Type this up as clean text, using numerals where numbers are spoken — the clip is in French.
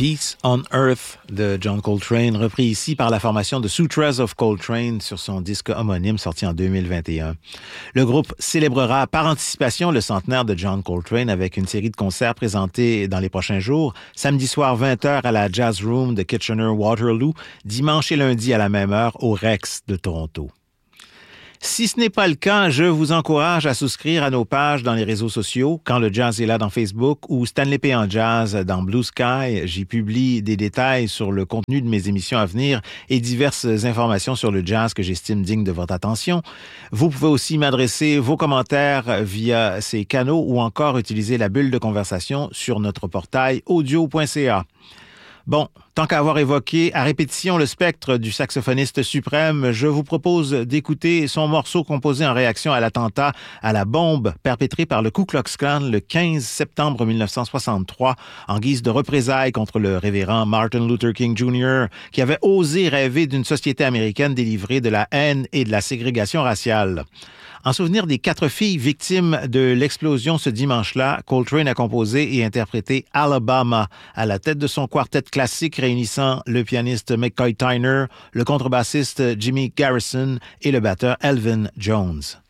Peace on Earth de John Coltrane, repris ici par la formation de Sutras of Coltrane sur son disque homonyme sorti en 2021. Le groupe célébrera par anticipation le centenaire de John Coltrane avec une série de concerts présentés dans les prochains jours, samedi soir 20h à la Jazz Room de Kitchener-Waterloo, dimanche et lundi à la même heure au Rex de Toronto. Si ce n'est pas le cas, je vous encourage à souscrire à nos pages dans les réseaux sociaux, Quand le jazz est là dans Facebook ou Stanley P. en jazz dans Blue Sky. J'y publie des détails sur le contenu de mes émissions à venir et diverses informations sur le jazz que j'estime digne de votre attention. Vous pouvez aussi m'adresser vos commentaires via ces canaux ou encore utiliser la bulle de conversation sur notre portail audio.ca. Bon, tant qu'à avoir évoqué à répétition le spectre du saxophoniste suprême, je vous propose d'écouter son morceau composé en réaction à l'attentat à la bombe perpétré par le Ku Klux Klan le 15 septembre 1963 en guise de représailles contre le révérend Martin Luther King Jr. qui avait osé rêver d'une société américaine délivrée de la haine et de la ségrégation raciale. En souvenir des 4 filles victimes de l'explosion ce dimanche-là, Coltrane a composé et interprété Alabama à la tête de son quartet classique réunissant le pianiste McCoy Tyner, le contrebassiste Jimmy Garrison et le batteur Elvin Jones.